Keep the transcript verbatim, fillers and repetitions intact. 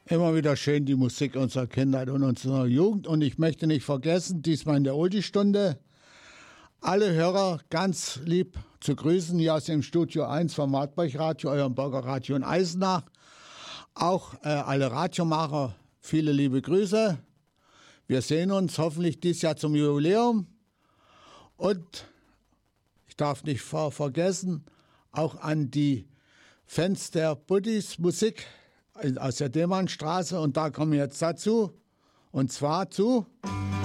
Immer wieder schön die Musik unserer Kindheit und unserer Jugend. Und ich möchte nicht vergessen, diesmal in der Oldie-Stunde, alle Hörer ganz lieb zu grüßen hier aus dem Studio eins vom Wartburg-Radio, eurem Bürgerradio in Eisenach. Auch äh, alle Radiomacher, viele liebe Grüße. Wir sehen uns hoffentlich dieses Jahr zum Jubiläum. Und ich darf nicht ver vergessen, auch an die Fans der Buddies Musik aus der Demannstraße. Und da kommen wir jetzt dazu. Und zwar zu...